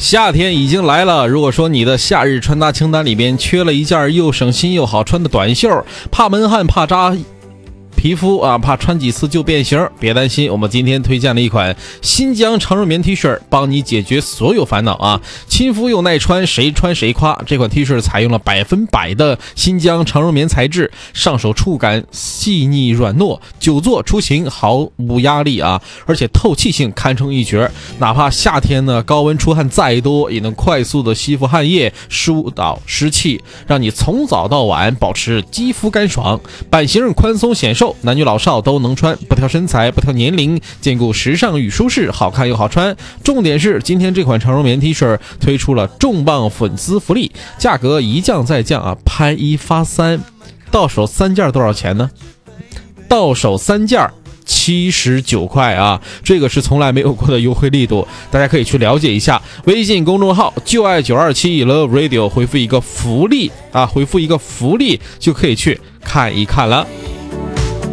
夏天已经来了，如果说你的夏日穿搭清单里边缺了一件又省心又好穿的短袖，怕闷汗怕扎皮肤啊，怕穿几次就变形，别担心，我们今天推荐了一款新疆长绒棉 T 恤，帮你解决所有烦恼啊，亲肤又耐穿，谁穿谁夸。这款 T 恤采用了100%的新疆长绒棉材质，上手触感细腻软糯，久坐出行毫无压力啊，而且透气性堪称一绝，哪怕夏天呢高温出汗再多，也能快速的吸附汗液，疏导湿气，让你从早到晚保持肌肤干爽。版型宽松显瘦，男女老少都能穿，不挑身材不挑年龄，兼顾时尚与舒适，好看又好穿。重点是今天这款长绒棉 T 恤推出了重磅粉丝福利，价格一降再降啊，拍一发3，到手3件多少钱呢？到手3件79块啊，这个是从来没有过的优惠力度，大家可以去了解一下。微信公众号就爱927 Love Radio， 回复一个福利啊，回复一个福利就可以去看一看了。